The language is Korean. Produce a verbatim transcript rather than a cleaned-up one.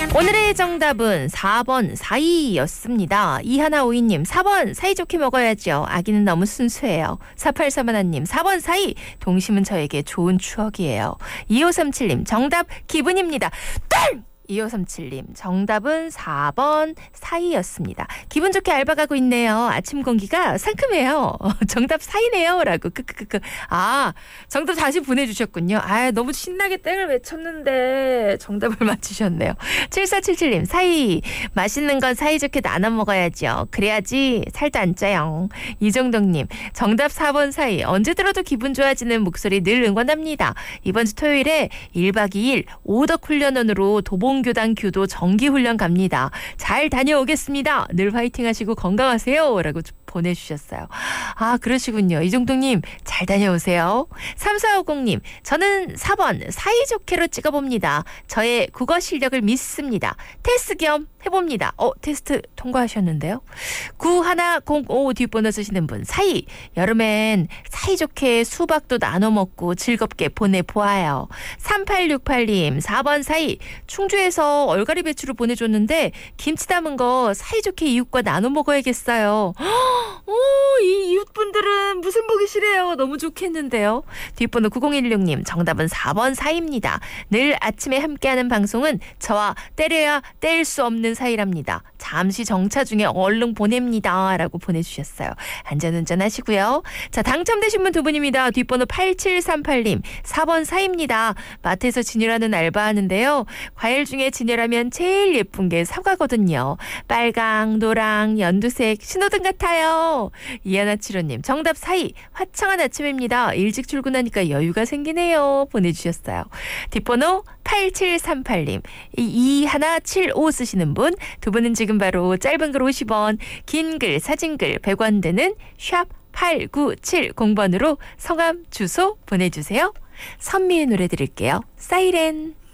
오늘의 정답은 사 번 사이였습니다. 이하나오이님 사 번 사이좋게 먹어야죠. 아기는 너무 순수해요. 사팔삼하님 사 번 사이. 동심은 저에게 좋은 추억이에요. 이오삼칠님 정답 기분입니다. 땡! 이오삼칠님 정답은 사 번 사이였습니다. 기분 좋게 알바 가고 있네요. 아침 공기가 상큼해요. 정답 사이네요. 라고 크크크크. 아, 정답 다시 보내주셨군요. 아, 너무 신나게 땡을 외쳤는데 정답을 맞히셨네요. 칠사칠칠님 사이. 맛있는 건 사이좋게 나눠 먹어야죠. 그래야지 살도 안 쪄요. 이정덕님 정답 사 번 사이. 언제 들어도 기분 좋아지는 목소리 늘 응원합니다. 이번 주 토요일에 일 박 이 일 오덕 훈련원으로 도봉 교단 교도 정기훈련 갑니다. 잘 다녀오겠습니다. 늘 화이팅 하시고 건강하세요. 라고 보내주셨어요. 아, 그러시군요. 이정동님 잘 다녀오세요. 삼사오공님 저는 사 번 사이좋게로 찍어봅니다. 저의 국어 실력을 믿습니다. 테스트 겸 해봅니다. 어, 테스트 통과하셨는데요. 구일공오 뒷번호 쓰시는 분 사이. 여름엔 사이좋게 수박도 나눠 먹고 즐겁게 보내보아요. 삼팔육팔님 사 번 사이. 충주에서 얼갈이 배추를 보내줬는데 김치 담은 거 사이좋게 이웃과 나눠 먹어야겠어요. 오, 이 이웃분들은 무슨 복이시래요. 너무 좋겠는데요. 뒷번호 구공일육님 정답은 사 번 사이입니다. 늘 아침에 함께하는 방송은 저와 때려야 뗄 수 없는 사이랍니다. 잠시 정차 중에 얼른 보냅니다. 라고 보내주셨어요. 안전운전 하시고요. 자, 당첨되신 분 두 분입니다. 뒷번호 팔칠삼팔님 사 번 사이입니다. 마트에서 진열하는 알바하는데요. 과일 중에 진열하면 제일 예쁜 게 사과거든요. 빨강, 노랑, 연두색 신호등 같아요. 이하나칠호님 정답 사이. 화창한 아침입니다. 일찍 출근하니까 여유가 생기네요. 보내주셨어요. 뒷번호 팔칠삼팔님 이하나칠오 쓰시는 분 두 분은 지금 바로 짧은 글 오십 원, 긴 글 사진글 백 원 되는 샵 팔구칠공 번으로 성함 주소 보내주세요. 선미의 노래 들을게요. 사이렌.